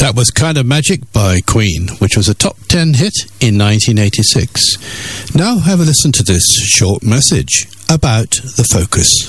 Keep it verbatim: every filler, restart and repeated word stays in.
That was Kind of Magic by Queen, which was a top ten hit in nineteen eighty-six. Now have a listen to this short message about the Focus.